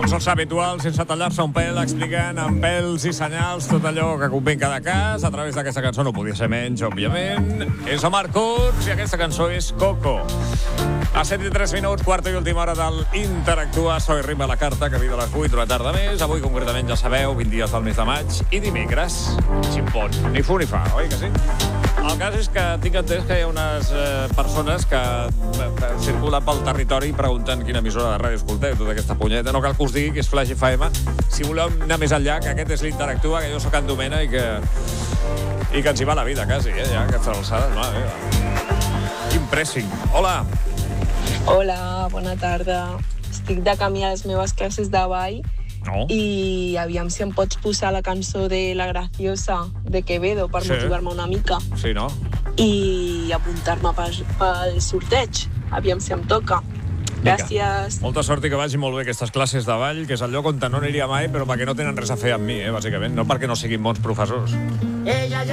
És el habitual, sense tallar-se un pèl, explicant amb pèls i senyals tot allò que convé en cada cas. A través d'aquesta cançó no podia ser menys, òbviament. És el Marc Puig i aquesta cançó és Coco. A 7 i 3 minuts, quarta i última hora del Interactua. Soy Ritme a la Carta, que ve de les 8 de la tarda més. Avui, concretament, ja sabeu, 20 dies del mes de maig. I dimecres, ximpon. Ni fu ni fa, oi que sí? El cas és que tinc entès que hi ha unes persones que circulen pel territori i pregunten quina emissora de ràdio escolteu, tota aquesta punyeta. No cal que us digui que és Flash FM. Si voleu anar més enllà, que aquest és l'Interactua, que jo sóc en Domena i que ens hi va la vida, quasi, ja, aquestes alçades. Mare meva. Quin pressing. Hola. Hola, bona tarda. Estic de camí a les meves classes de ball. No. I aviam si em pots posar la cançó de La Graciosa de Quevedo per motivar-me una mica. Sí, no? I apuntar-me pel sorteig. Aviam si em toca. Gràcies. Molta sort i que vagi molt bé aquestes classes de ball, que és el lloc on no aniria mai, però perquè no tenen res a fer amb mi, bàsicament. No perquè no siguin bons professors.